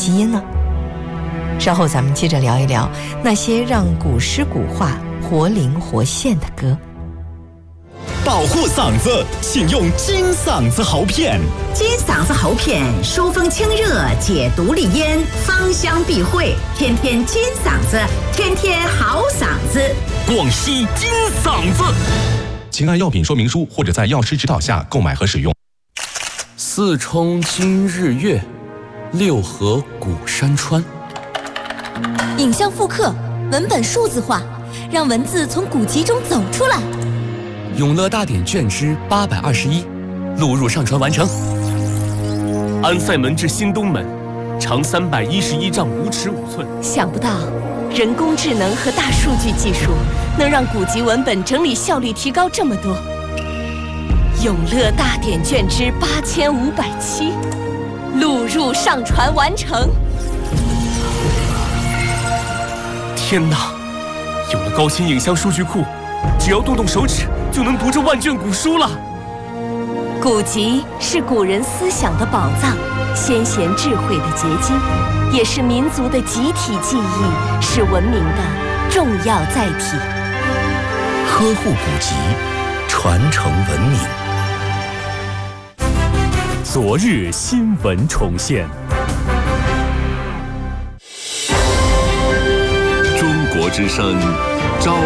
基因呢？稍后咱们接着聊一聊那些让古诗古画活灵活现的歌。 保护嗓子，请用金嗓子喉片。 金嗓子喉片，疏风清热，解毒利咽，芳香避秽，天天金嗓子，天天好嗓子。 广西金嗓子， 请按药品说明书或者在药师指导下购买和使用。 四冲今日月，六合古山川。 影像复刻，文本数字化，让文字从古籍中走出来。 永乐大典卷之821，录入上传完成。安塞门至新东门，长311丈5尺5寸。 想不到，人工智能和大数据技术能让古籍文本整理效率提高这么多。永乐大典卷之8507，录入上传完成。 天哪！有了高清影像数据库，只要动动手指就能读这万卷古书了。 古籍是古人思想的宝藏，先贤智慧的结晶，也是民族的集体记忆，是文明的重要载体。 呵护古籍，传承文明。 昨日新闻重现。 中国之声，朝